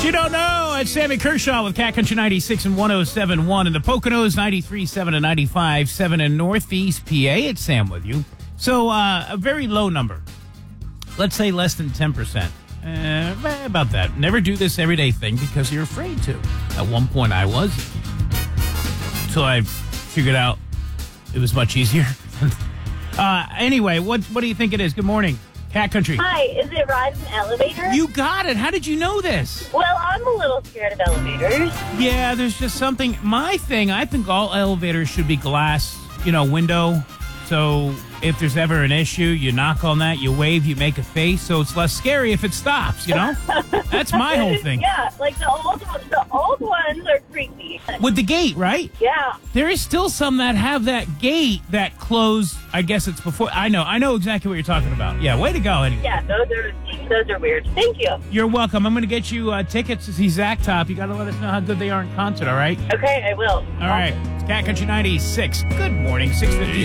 You don't know. It's Sammy Kershaw with Cat Country 96 and 107.1 in the Poconos, 93.7 and 95.7 in Northeast PA. It's Sam with you. So, a very low number. Let's say less than 10%. About that. Never do this everyday thing because you're afraid to. At one point I was. Until I figured out it was much easier. Anyway, what do you think it is? Good morning. Cat Country. Hi, is it riding an elevator? You got it. How did you know this? Well, I'm a little scared of elevators. Yeah, there's just something. My thing, I think all elevators should be glass, window. So if there's ever an issue, you knock on that, you wave, you make a face, so it's less scary if it stops, That's my whole thing. Yeah, like the old ones are creepy. With the gate, right? Yeah. There is still some that have that gate that close. I guess it's before. I know exactly what you're talking about. Yeah, way to go. Anyway. Yeah, those are weird. Thank you. You're welcome. I'm going to get you tickets to see Zach Top. You got to let us know how good they are in concert, all right? Okay, I will. All right. It's Cat Country 96. Good morning, 6:50.